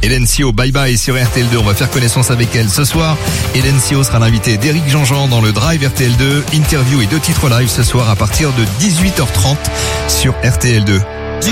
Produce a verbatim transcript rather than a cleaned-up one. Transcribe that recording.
Hélène Sio, bye bye sur R T L deux. On va faire connaissance avec elle ce soir. Hélène Sio sera l'invitée d'Éric Jean-Jean dans le Drive R T L deux. Interview et deux titres live ce soir à partir de dix-huit heures trente sur R T L deux.